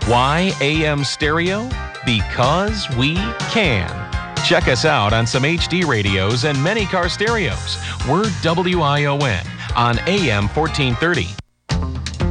Why AM stereo? Because we can. Check us out on some HD radios and many car stereos. We're WION on AM 1430